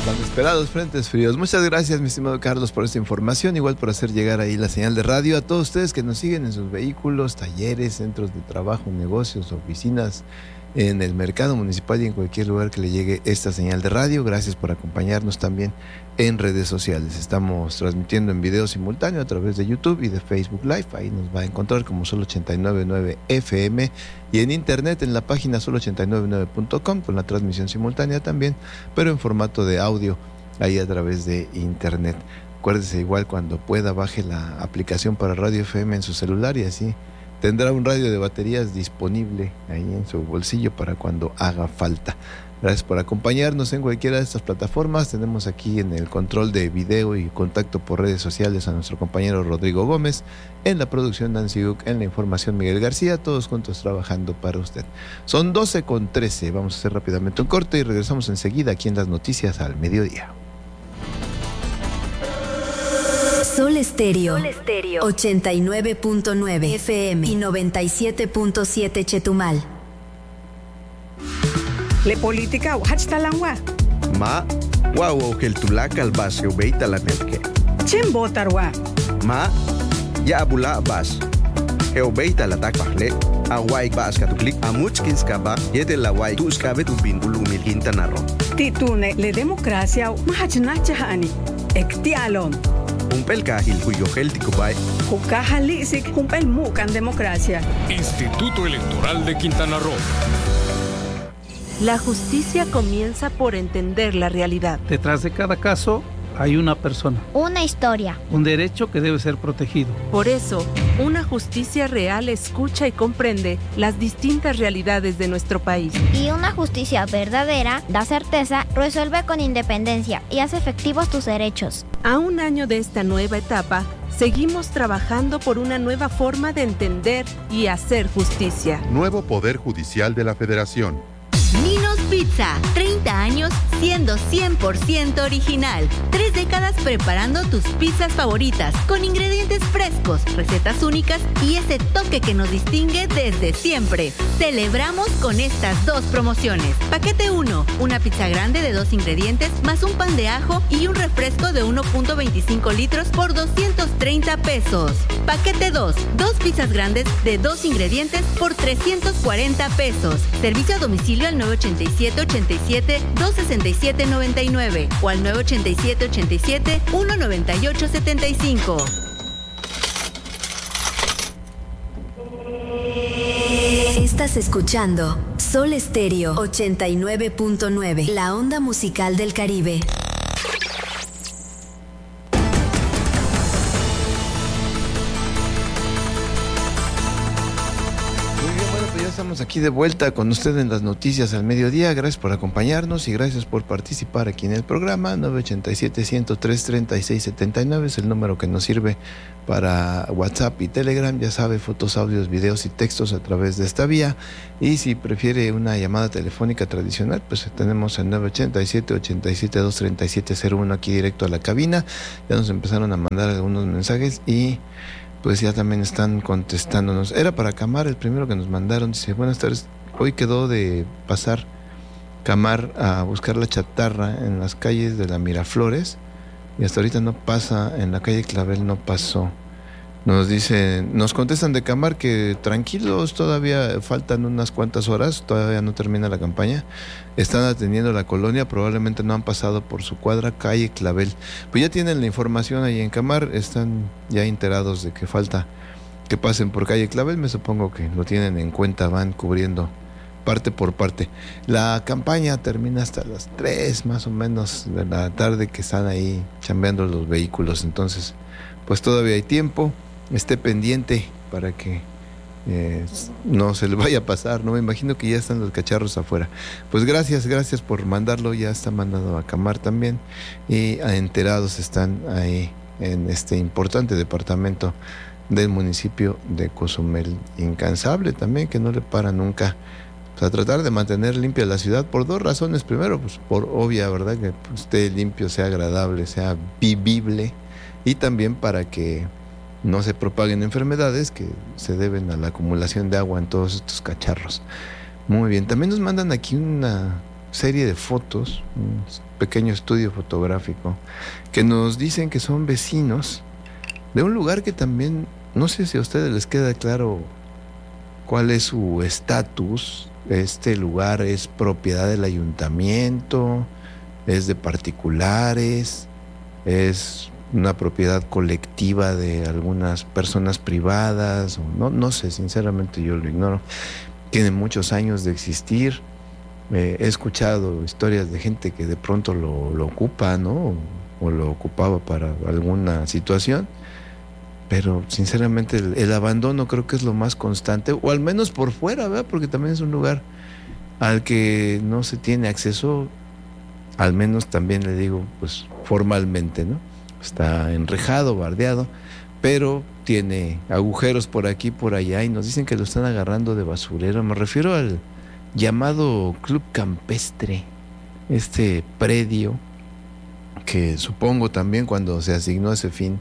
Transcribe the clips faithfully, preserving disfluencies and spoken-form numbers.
Tan esperados frentes fríos. Muchas gracias, mi estimado Carlos, por esta información. Igual por hacer llegar ahí la señal de radio a todos ustedes que nos siguen en sus vehículos, talleres, centros de trabajo, negocios, oficinas, en el mercado municipal y en cualquier lugar que le llegue esta señal de radio. Gracias por acompañarnos también en redes sociales. Estamos transmitiendo en video simultáneo a través de YouTube y de Facebook Live. Ahí nos va a encontrar como Sol ochenta y nueve punto nueve F M, y en internet en la página sol ochenta y nueve punto nueve punto com con la transmisión simultánea también, pero en formato de audio ahí a través de internet. Acuérdese, igual cuando pueda baje la aplicación para Radio F M en su celular y así tendrá un radio de baterías disponible ahí en su bolsillo para cuando haga falta. Gracias por acompañarnos en cualquiera de estas plataformas. Tenemos aquí en el control de video y contacto por redes sociales a nuestro compañero Rodrigo Gómez, en la producción Nancy Uc, en la información Miguel García, todos juntos trabajando para usted. Son doce con trece, vamos a hacer rápidamente un corte y regresamos enseguida aquí en las noticias al mediodía. Sol Estéreo, ochenta y nueve punto nueve F M y noventa y siete punto siete Chetumal. Le política wachtalangwa. Ma, wow, el tulaca al base ubeita la netke. Chen botarwa. Ma, ya abula bas. E ubeita la takpahle. A wai bas katuklik a muchkins kaba yete la wai tuskabe tu bindulu milhinta narro. Titune le democracia mahachnachahani. Ektialom. Humpel kahil huyo heltikubay. Hukahalisik humpel mukan democracia. Instituto Electoral de Quintana Roo. La justicia comienza por entender la realidad. Detrás de cada caso hay una persona. Una historia. Un derecho que debe ser protegido. Por eso, una justicia real escucha y comprende las distintas realidades de nuestro país. Y una justicia verdadera da certeza, resuelve con independencia y hace efectivos tus derechos. A un año de esta nueva etapa, seguimos trabajando por una nueva forma de entender y hacer justicia. Nuevo Poder Judicial de la Federación. Ninos Pizza, treinta años siendo cien por ciento original. Tres décadas preparando tus pizzas favoritas con ingredientes frescos, recetas únicas y ese toque que nos distingue desde siempre. Celebramos con estas dos promociones. Paquete uno, una pizza grande de dos ingredientes más un pan de ajo y un refresco de uno punto veinticinco litros por doscientos treinta pesos. Paquete dos, dos pizzas grandes de dos ingredientes por trescientos cuarenta pesos. Servicio a domicilio al nueve ochenta y siete, ochenta y siete, dos sesenta y siete, noventa y nueve o al nueve ochenta y siete, ochenta y siete, uno noventa y ocho, setenta y cinco. Estás escuchando Sol Estéreo ochenta y nueve punto nueve, la onda musical del Caribe. Estamos aquí de vuelta con usted en las noticias al mediodía. Gracias por acompañarnos y gracias por participar aquí en el programa. Nueve ochenta y siete, ciento tres, treinta y seis setenta y nueve es el número que nos sirve para WhatsApp y Telegram. Ya sabe, fotos, audios, videos y textos a través de esta vía. Y si prefiere una llamada telefónica tradicional, pues tenemos el nueve ochenta y siete, ochenta y siete, doscientos treinta y siete cero uno aquí directo a la cabina. Ya nos empezaron a mandar algunos mensajes y pues ya también están contestándonos. Era para Camar el primero que nos mandaron. Dice, buenas tardes, hoy quedó de pasar Camar a buscar la chatarra en las calles de la Miraflores y hasta ahorita no pasa, en la calle Clavel no pasó. Nos dice, nos contestan de Camar que tranquilos, todavía faltan unas cuantas horas, todavía no termina la campaña. Están atendiendo la colonia, probablemente no han pasado por su cuadra, calle Clavel. Pues ya tienen la información ahí en Camar, están ya enterados de que falta que pasen por calle Clavel. Me supongo que lo tienen en cuenta, van cubriendo parte por parte. La campaña termina hasta las tres más o menos de la tarde, que están ahí chambeando los vehículos. Entonces, pues todavía hay tiempo. Esté pendiente para que eh, no se le vaya a pasar, ¿no? Me imagino que ya están los cacharros afuera. Pues gracias, gracias por mandarlo. Ya está mandado a Camar también y a enterados están ahí en este importante departamento del municipio de Cozumel. Incansable también, que no le para nunca, pues, a tratar de mantener limpia la ciudad por dos razones. Primero, pues por obvia, ¿verdad? Que esté limpio, sea agradable, sea vivible, y también para que no se propaguen enfermedades que se deben a la acumulación de agua en todos estos cacharros. Muy bien, también nos mandan aquí una serie de fotos, un pequeño estudio fotográfico, que nos dicen que son vecinos de un lugar que también, no sé si a ustedes les queda claro cuál es su estatus. Este lugar es propiedad del ayuntamiento, es de particulares, es una propiedad colectiva de algunas personas privadas, o no, no sé, sinceramente yo lo ignoro. Tiene muchos años de existir. Eh, he escuchado historias de gente que de pronto lo, lo ocupa, ¿no? O, o lo ocupaba para alguna situación. Pero sinceramente el, el abandono creo que es lo más constante, o al menos por fuera, ¿verdad? Porque también es un lugar al que no se tiene acceso, al menos también le digo, pues formalmente, ¿no? Está enrejado, bardeado, pero tiene agujeros por aquí, por allá, y nos dicen que lo están agarrando de basurero. Me refiero al llamado Club Campestre, este predio que supongo también cuando se asignó ese fin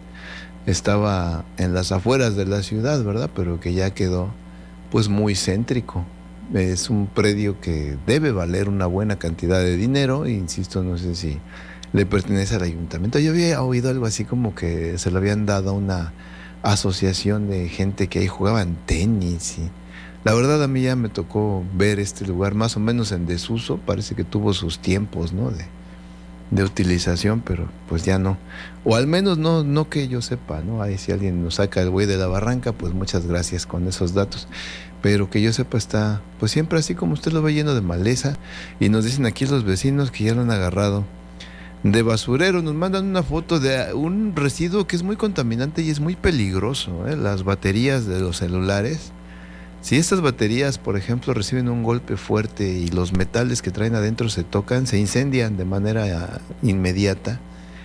estaba en las afueras de la ciudad, ¿verdad? Pero que ya quedó pues muy céntrico. Es un predio que debe valer una buena cantidad de dinero, e insisto, no sé si le pertenece al ayuntamiento. Yo había oído algo así como que se lo habían dado a una asociación de gente que ahí jugaban tenis, y la verdad a mí ya me tocó ver este lugar más o menos en desuso. Parece que tuvo sus tiempos, ¿no? de de utilización, pero pues ya no, o al menos no, no que yo sepa, ¿no? Ahí si alguien nos saca el buey de la barranca, pues muchas gracias con esos datos, pero que yo sepa está pues siempre así como usted lo ve, lleno de maleza, y nos dicen aquí los vecinos que ya lo han agarrado de basurero. Nos mandan una foto de un residuo que es muy contaminante y es muy peligroso, ¿eh? Las baterías de los celulares. Si estas baterías, por ejemplo, reciben un golpe fuerte y los metales que traen adentro se tocan, se incendian de manera inmediata.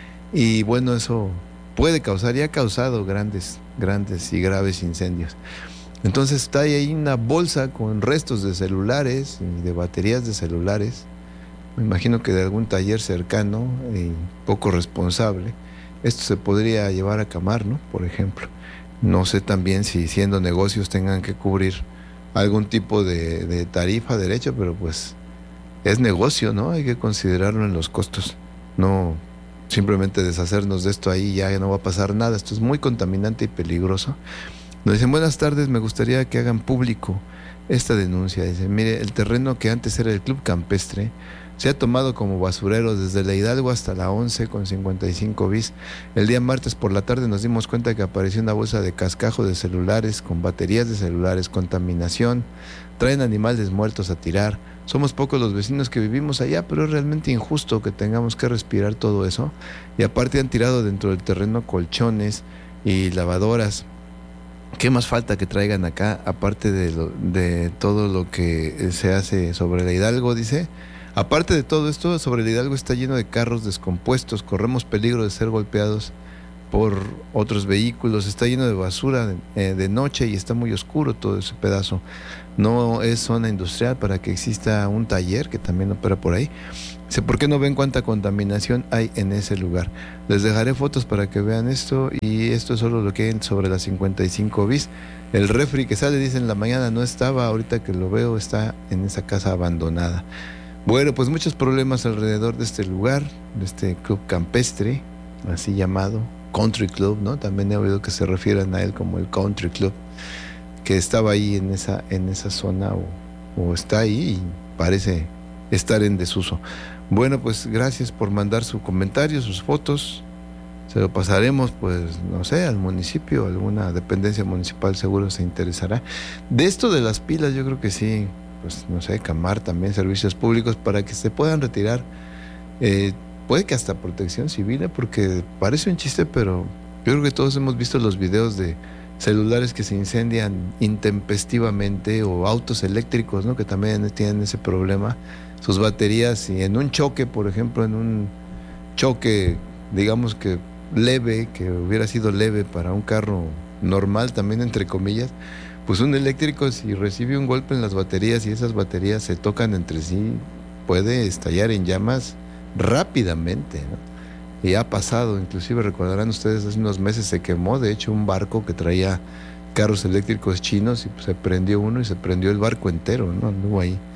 Y bueno, eso puede causar, y ha causado grandes, grandes y graves incendios. Entonces está ahí una bolsa con restos de celulares y de baterías de celulares. Me imagino que de algún taller cercano y poco responsable. Esto se podría llevar a quemar, ¿no? Por ejemplo. No sé también si siendo negocios tengan que cubrir algún tipo de, de tarifa, derecho, pero pues es negocio, ¿no? Hay que considerarlo en los costos. No simplemente deshacernos de esto ahí, ya no va a pasar nada. Esto es muy contaminante y peligroso. Nos dicen, buenas tardes, me gustaría que hagan público esta denuncia. Dicen, mire, el terreno que antes era el Club Campestre se ha tomado como basurero desde la Hidalgo hasta la once con cincuenta y cinco bis. El día martes por la tarde nos dimos cuenta que apareció una bolsa de cascajo de celulares con baterías de celulares, contaminación, traen animales muertos a tirar. Somos pocos los vecinos que vivimos allá, pero es realmente injusto que tengamos que respirar todo eso. Y aparte han tirado dentro del terreno colchones y lavadoras. ¿Qué más falta que traigan acá, aparte de, lo, de todo lo que se hace sobre la Hidalgo? Dice, aparte de todo esto, sobre el Hidalgo está lleno de carros descompuestos, corremos peligro de ser golpeados por otros vehículos, está lleno de basura de, eh, de noche y está muy oscuro todo ese pedazo. No es zona industrial para que exista un taller que también opera por ahí. Dice, ¿por qué no ven cuánta contaminación hay en ese lugar? Les dejaré fotos para que vean esto, y esto es solo lo que hay sobre las cincuenta y cinco bis. El refri que sale, dice, en la mañana no estaba, ahorita que lo veo está en esa casa abandonada. Bueno, pues muchos problemas alrededor de este lugar, de este club campestre, así llamado, country club, ¿no? También he oído que se refieran a él como el country club, que estaba ahí en esa, en esa zona, o, o está ahí y parece estar en desuso. Bueno, pues gracias por mandar su comentario, sus fotos. Se lo pasaremos, pues, no sé, al municipio, alguna dependencia municipal seguro se interesará. De esto de las pilas, yo creo que sí, pues, no sé, Camar también, servicios públicos, para que se puedan retirar, eh, puede que hasta protección civil, ¿eh? Porque parece un chiste, pero yo creo que todos hemos visto los videos de celulares que se incendian intempestivamente, o autos eléctricos, ¿no? Que también tienen ese problema, sus baterías, y en un choque, por ejemplo, en un choque, digamos que leve, que hubiera sido leve para un carro normal, también entre comillas, pues un eléctrico, si recibe un golpe en las baterías y esas baterías se tocan entre sí, puede estallar en llamas rápidamente, ¿no? Y ha pasado, inclusive recordarán ustedes, hace unos meses se quemó, de hecho, un barco que traía carros eléctricos chinos, y pues se prendió uno y se prendió el barco entero, ¿no? Anduvo ahí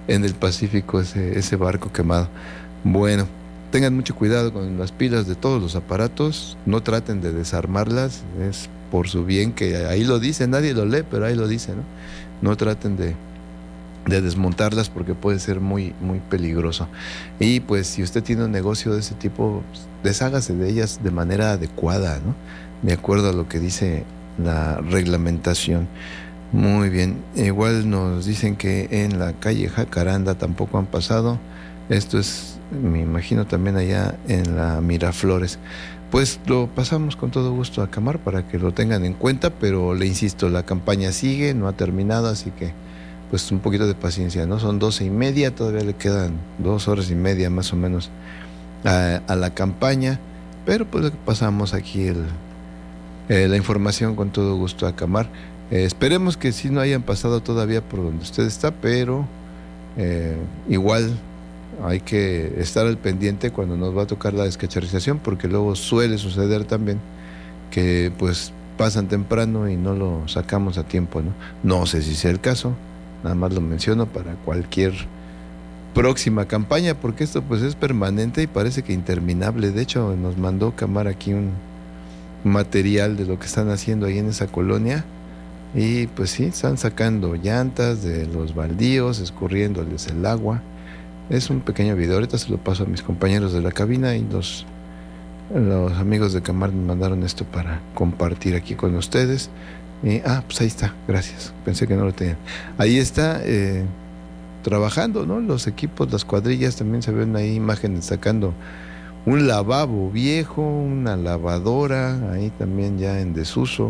en el Pacífico ese, ese barco quemado. Bueno, tengan mucho cuidado con las pilas de todos los aparatos, no traten de desarmarlas, es por su bien, que ahí lo dice, nadie lo lee, pero ahí lo dice, ¿no? No traten de, de desmontarlas porque puede ser muy, muy peligroso. Y pues si usted tiene un negocio de ese tipo, pues, deshágase de ellas de manera adecuada, ¿no? De acuerdo a lo que dice la reglamentación. Muy bien, igual nos dicen que en la calle Jacaranda tampoco han pasado. Esto es, me imagino, también allá en la Miraflores. Pues lo pasamos con todo gusto a Camar para que lo tengan en cuenta, pero le insisto, la campaña sigue, no ha terminado, así que pues un poquito de paciencia, ¿no? Son doce y media, todavía le quedan dos horas y media más o menos a, a la campaña, pero pues pasamos aquí el, eh, la información con todo gusto a Camar. Eh, esperemos que sí no hayan pasado todavía por donde usted está, pero eh, igual hay que estar al pendiente cuando nos va a tocar la descacharrización, porque luego suele suceder también que pues pasan temprano y no lo sacamos a tiempo, ¿no? No sé si sea el caso, nada más lo menciono para cualquier próxima campaña, porque esto pues es permanente y parece que interminable. De hecho, nos mandó Camar aquí un material de lo que están haciendo ahí en esa colonia. Y pues sí, están sacando llantas de los baldíos, escurriéndoles el agua. Es un pequeño video, ahorita se lo paso a mis compañeros de la cabina, y los, los amigos de Camar me mandaron esto para compartir aquí con ustedes. Y, ah, pues ahí está, gracias, pensé que no lo tenían. Ahí está, eh, trabajando, ¿no? Los equipos, las cuadrillas, también se ven ahí imágenes sacando un lavabo viejo, una lavadora, ahí también ya en desuso.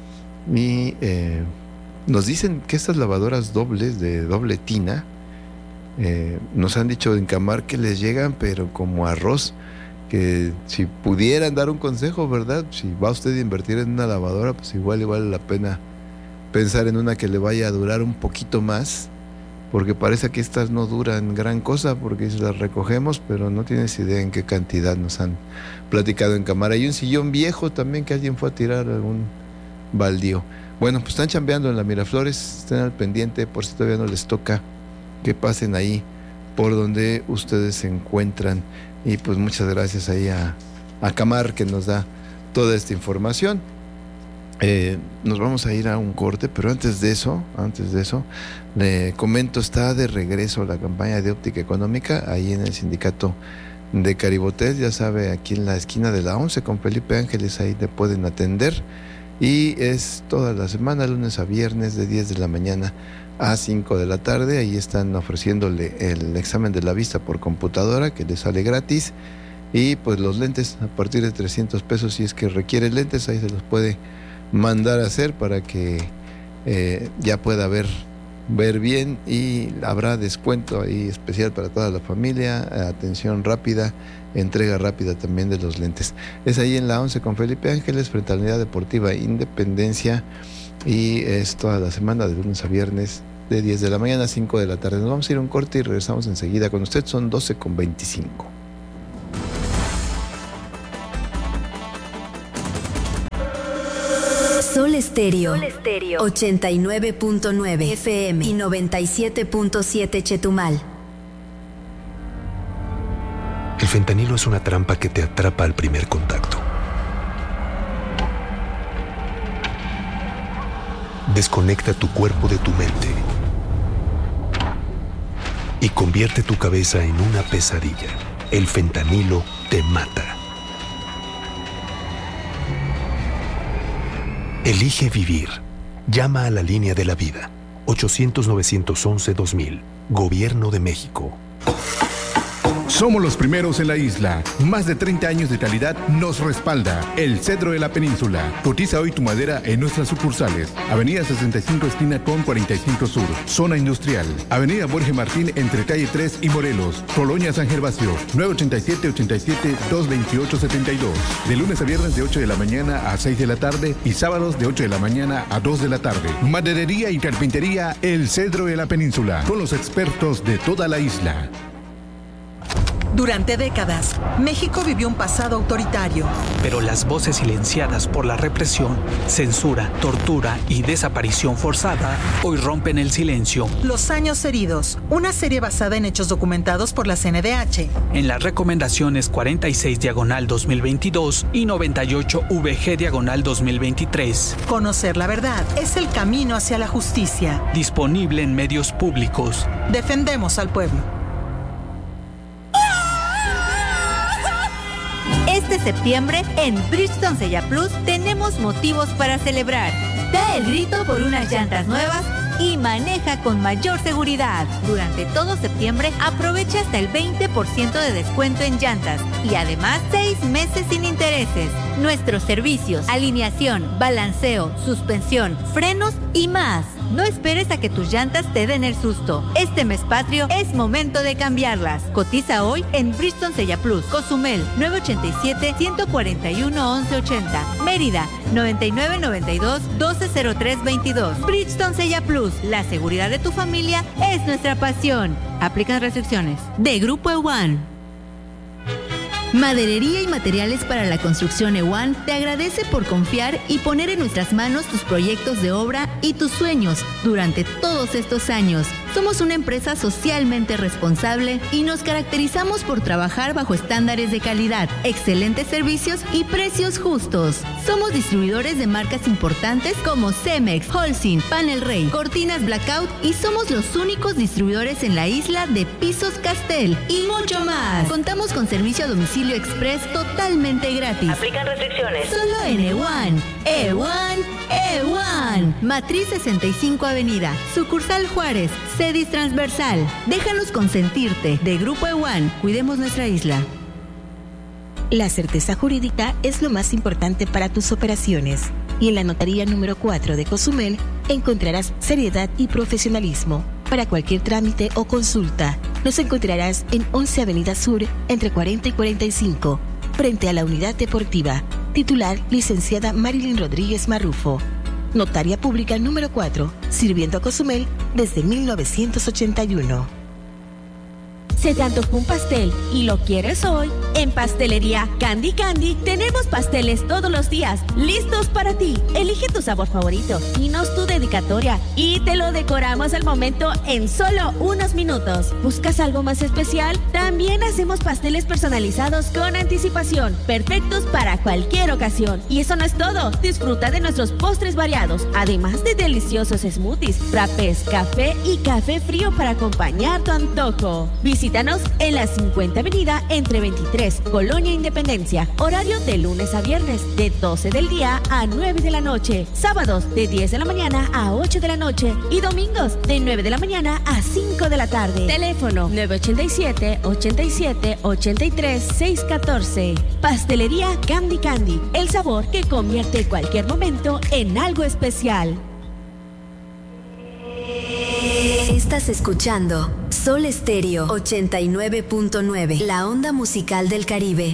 Y eh, nos dicen que estas lavadoras dobles, de doble tina, eh, nos han dicho en Camar que les llegan pero como arroz, que si pudieran dar un consejo, ¿verdad? Si va usted a invertir en una lavadora, pues igual, igual vale la pena pensar en una que le vaya a durar un poquito más, porque parece que estas no duran gran cosa, porque las recogemos, pero no tienes idea en qué cantidad nos han platicado en Camar. Hay un sillón viejo también que alguien fue a tirar algún baldío. Bueno, pues están chambeando en la Miraflores, estén al pendiente por si todavía no les toca, que pasen ahí por donde ustedes se encuentran. Y pues muchas gracias ahí a, a Camar, que nos da toda esta información. Eh, nos vamos a ir a un corte, pero antes de eso, antes de eso, le comento, está de regreso la campaña de óptica económica ahí en el sindicato de Caribotel, ya sabe, aquí en la esquina de la once con Felipe Ángeles, ahí te pueden atender. Y es toda la semana, lunes a viernes, de diez de la mañana a cinco de la tarde. Ahí están ofreciéndole el examen de la vista por computadora, que le sale gratis. Y pues los lentes a partir de trescientos pesos, si es que requiere lentes, ahí se los puede mandar a hacer para que eh, ya pueda ver, ver bien. Y habrá descuento ahí especial para toda la familia, atención rápida, entrega rápida también de los lentes. Es ahí en la once con Felipe Ángeles, frente a la Unidad Deportiva Independencia, y es toda la semana de lunes a viernes de diez de la mañana a cinco de la tarde. Nos vamos a ir a un corte y regresamos enseguida con usted. Son doce con veinticinco. Sol Estéreo, Sol Estéreo ochenta y nueve punto nueve F M y noventa y siete punto siete Chetumal. El fentanilo es una trampa que te atrapa al primer contacto. Desconecta tu cuerpo de tu mente y convierte tu cabeza en una pesadilla. El fentanilo te mata. Elige vivir. Llama a la línea de la vida. ochocientos, novecientos once, dos mil. Gobierno de México. Somos los primeros en la isla. Más de treinta años de calidad nos respalda. El Cedro de la Península. Cotiza hoy tu madera en nuestras sucursales. Avenida sesenta y cinco, esquina con cuarenta y cinco Sur. Zona Industrial. Avenida Borges Martín, entre calle tres y Morelos. Colonia San Gervasio. nueve ochenta y siete, ochenta y siete, doscientos veintiocho, setenta y dos. De lunes a viernes de ocho de la mañana a seis de la tarde y sábados de ocho de la mañana a dos de la tarde. Maderería y carpintería El Cedro de la Península. Con los expertos de toda la isla. Durante décadas, México vivió un pasado autoritario. Pero las voces silenciadas por la represión, censura, tortura y desaparición forzada hoy rompen el silencio. Los años heridos, una serie basada en hechos documentados por la C N D H. En las recomendaciones cuarenta y seis diagonal dos mil veintidós y noventa y ocho V G diagonal dos mil veintitrés. Conocer la verdad es el camino hacia la justicia. Disponible en medios públicos. Defendemos al pueblo. Este septiembre, en Bridgestone Sella Plus, tenemos motivos para celebrar. Da el grito por unas llantas nuevas y maneja con mayor seguridad. Durante todo septiembre, aprovecha hasta el veinte por ciento de descuento en llantas y además seis meses sin intereses. Nuestros servicios, alineación, balanceo, suspensión, frenos y más. No esperes a que tus llantas te den el susto. Este mes patrio es momento de cambiarlas. Cotiza hoy en Bridgestone Sella Plus. Cozumel, nueve ochenta y siete, ciento cuarenta y uno, once ochenta. Mérida, noventa y nueve noventa y dos, doce cero tres veintidós. Bridgestone Sella Plus. La seguridad de tu familia es nuestra pasión. Aplican restricciones. De Grupo EWAN. Maderería y Materiales para la Construcción EWAN te agradece por confiar y poner en nuestras manos tus proyectos de obra y tus sueños durante todos estos años. Somos una empresa socialmente responsable y nos caracterizamos por trabajar bajo estándares de calidad, excelentes servicios y precios justos. Somos distribuidores de marcas importantes como Cemex, Holcim, Panel Rey, Cortinas Blackout y somos los únicos distribuidores en la isla de pisos Castel y mucho más. Contamos con servicio a domicilio express totalmente gratis. Aplican restricciones. Solo en EWAN. EWAN, EWAN. Matriz sesenta y cinco Avenida. Sucursal Juárez. Cedis Transversal. Déjanos consentirte. De Grupo EWAN. Cuidemos nuestra isla. La certeza jurídica es lo más importante para tus operaciones. Y en la notaría número cuatro de Cozumel encontrarás seriedad y profesionalismo. Para cualquier trámite o consulta, nos encontrarás en once Avenida Sur, entre cuarenta y cuarenta y cinco, frente a la Unidad Deportiva. Titular, licenciada Marilyn Rodríguez Marrufo. Notaria Pública número cuatro, sirviendo a Cozumel desde mil novecientos ochenta y uno. ¿Se te antojó un pastel y lo quieres hoy? En Pastelería Candy Candy tenemos pasteles todos los días, listos para ti. Elige tu sabor favorito, dinos tu dedicatoria y te lo decoramos al momento en solo unos minutos. ¿Buscas algo más especial? También hacemos pasteles personalizados con anticipación, perfectos para cualquier ocasión. Y eso no es todo, disfruta de nuestros postres variados, además de deliciosos smoothies, frappés, café y café frío para acompañar tu antojo. Visítanos en la cincuenta Avenida entre veintitrés, Colonia Independencia. Horario de lunes a viernes, de doce del día a nueve de la noche. Sábados, de diez de la mañana a ocho de la noche. Y domingos, de nueve de la mañana a cinco de la tarde. Teléfono nueve ochenta y siete, ochenta y siete, ochenta y tres, seiscientos catorce. Pastelería Candy Candy. El sabor que convierte cualquier momento en algo especial. Estás escuchando Sol Estéreo ochenta y nueve punto nueve, la onda musical del Caribe.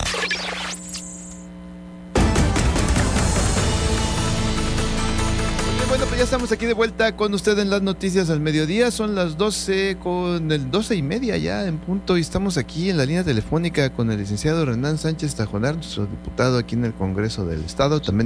Bueno, pues ya estamos aquí de vuelta con usted en las noticias al mediodía. Son las doce con el doce y media ya en punto y estamos aquí en la línea telefónica con el licenciado Renan Sánchez Tajonar, nuestro diputado aquí en el Congreso del Estado. También